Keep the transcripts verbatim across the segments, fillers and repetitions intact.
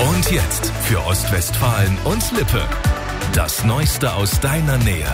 Und jetzt für Ostwestfalen und Lippe. Das Neueste aus deiner Nähe.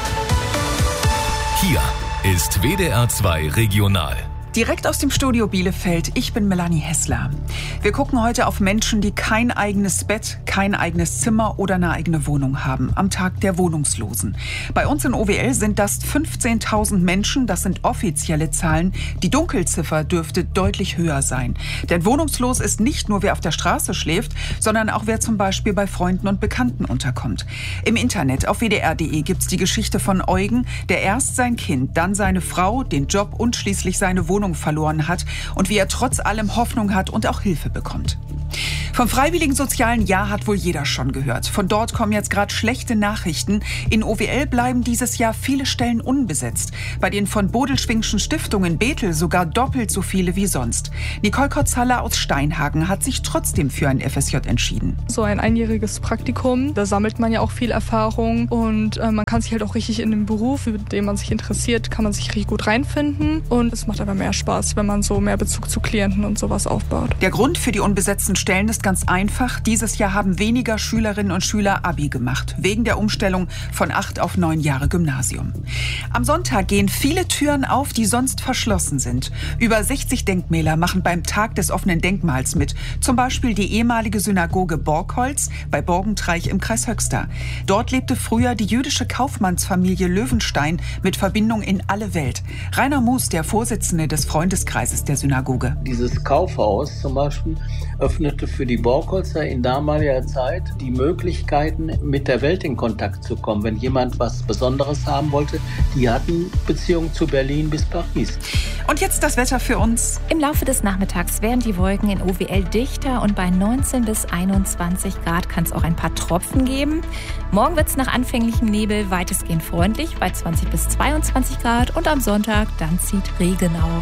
Hier ist W D R zwei Regional. Direkt aus dem Studio Bielefeld, ich bin Melanie Hessler. Wir gucken heute auf Menschen, die kein eigenes Bett, kein eigenes Zimmer oder eine eigene Wohnung haben, am Tag der Wohnungslosen. Bei uns in O W L sind das fünfzehntausend Menschen, das sind offizielle Zahlen. Die Dunkelziffer dürfte deutlich höher sein. Denn wohnungslos ist nicht nur, wer auf der Straße schläft, sondern auch wer zum Beispiel bei Freunden und Bekannten unterkommt. Im Internet auf W D R Punkt de gibt's die Geschichte von Eugen, der erst sein Kind, dann seine Frau, den Job und schließlich seine Wohnung verloren hat und wie er trotz allem Hoffnung hat und auch Hilfe bekommt. Vom freiwilligen sozialen Jahr hat wohl jeder schon gehört. Von dort kommen jetzt gerade schlechte Nachrichten. In O W L bleiben dieses Jahr viele Stellen unbesetzt. Bei den von Bodelschwingschen Stiftungen in Bethel sogar doppelt so viele wie sonst. Nicole Kotzhaller aus Steinhagen hat sich trotzdem für ein F S J entschieden. So ein einjähriges Praktikum, da sammelt man ja auch viel Erfahrung und äh, man kann sich halt auch richtig in den Beruf, für den man sich interessiert, kann man sich richtig gut reinfinden und es macht aber mehr Spaß, wenn man so mehr Bezug zu Klienten und sowas aufbaut. Der Grund für die unbesetzten Stellen ist ganz einfach. Dieses Jahr haben weniger Schülerinnen und Schüler Abi gemacht, wegen der Umstellung von acht auf neun Jahre Gymnasium. Am Sonntag gehen viele Türen auf, die sonst verschlossen sind. Über sechzig Denkmäler machen beim Tag des offenen Denkmals mit. Zum Beispiel die ehemalige Synagoge Borgholz bei Borgentreich im Kreis Höxter. Dort lebte früher die jüdische Kaufmannsfamilie Löwenstein mit Verbindung in alle Welt. Rainer Mus, der Vorsitzende des Freundeskreises der Synagoge. Dieses Kaufhaus zum Beispiel öffnete für die Borgholzer in damaliger Zeit die Möglichkeiten, mit der Welt in Kontakt zu kommen. Wenn jemand was Besonderes haben wollte, die hatten Beziehungen zu Berlin bis Paris. Und jetzt das Wetter für uns. Im Laufe des Nachmittags werden die Wolken in O W L dichter und bei neunzehn bis einundzwanzig Grad kann es auch ein paar Tropfen geben. Morgen wird es nach anfänglichem Nebel weitestgehend freundlich bei zwanzig bis zweiundzwanzig Grad und am Sonntag dann zieht Regen auf.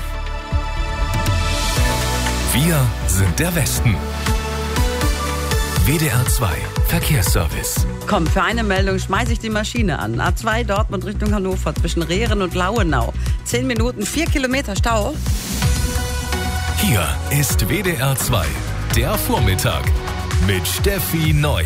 Wir sind der Westen. W D R zwei Verkehrsservice. Komm, für eine Meldung schmeiße ich die Maschine an. A zwei Dortmund Richtung Hannover zwischen Rehren und Lauenau. Zehn Minuten, vier Kilometer Stau. Hier ist W D R zwei, der Vormittag mit Steffi Neu.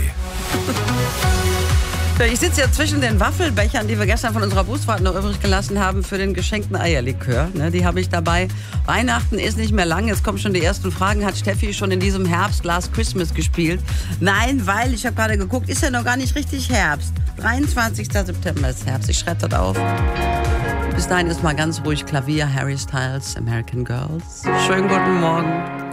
Ich sitze ja zwischen den Waffelbechern, die wir gestern von unserer Busfahrt noch übrig gelassen haben für den geschenkten Eierlikör. Ne, die habe ich dabei. Weihnachten ist nicht mehr lang. Jetzt kommen schon die ersten Fragen. Hat Steffi schon in diesem Herbst Last Christmas gespielt? Nein, weil, ich habe gerade geguckt, ist ja noch gar nicht richtig Herbst. dreiundzwanzigster September ist Herbst. Ich schreibe das auf. Bis dahin ist mal ganz ruhig Klavier, Harry Styles, American Girls. Schönen guten Morgen.